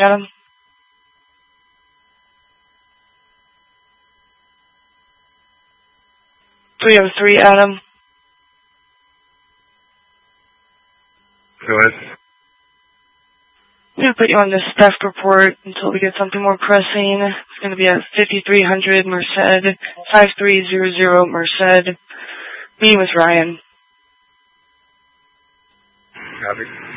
Adam? .303, Adam. Go ahead. I'm going to put you on this theft report until we get something more pressing. It's going to be at 5300 Merced, 5300 Merced. Meeting with Ryan. Copy.